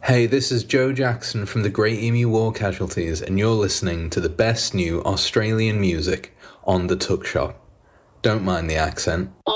Hey, this is Joe Jackson from the Great Emu War Casualties, and you're listening to the best new Australian music on the Tuck Shop. Don't mind the accent.